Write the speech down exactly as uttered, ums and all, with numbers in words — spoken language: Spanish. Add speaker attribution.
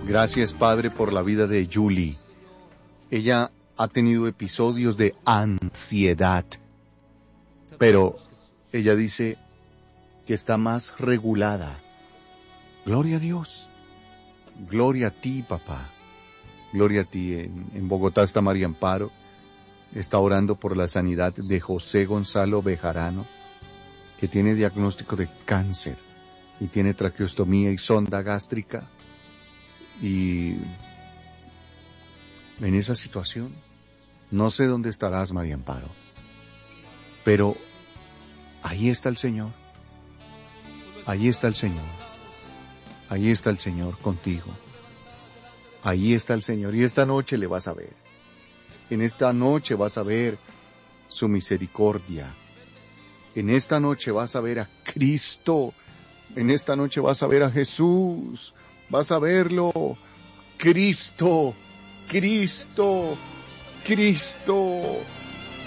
Speaker 1: Gracias, Padre, por la vida de Julie. Ella ha tenido episodios de ansiedad, pero ella dice que está más regulada. Gloria a Dios. Gloria a ti, papá. Gloria a ti. En, en Bogotá está María Amparo. Está orando por la sanidad de José Gonzalo Bejarano, que tiene diagnóstico de cáncer y tiene traqueostomía y sonda gástrica. Y en esa situación, no sé dónde estarás, María Amparo, pero ahí está el Señor. Ahí está el Señor. Ahí está el Señor contigo. Ahí está el Señor. Y esta noche le vas a ver. En esta noche vas a ver su misericordia. En esta noche vas a ver a Cristo. En esta noche vas a ver a Jesús. Vas a verlo. Cristo, Cristo, Cristo.